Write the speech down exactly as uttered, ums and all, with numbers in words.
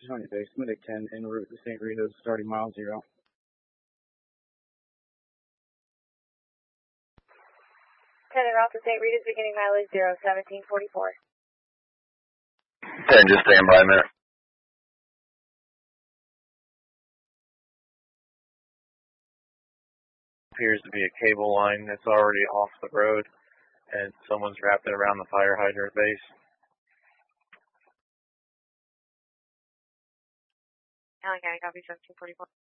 Johnny Base, Medic ten, en route to Saint Rita's, starting mile zero. ten en route to Saint Rita's, beginning mileage zero, seventeen forty-four. ten, just stand by a minute. Appears to be a cable line that's already off the road, and someone's wrapped it around the fire hydrant base. Allen County, copy seventeen forty-four.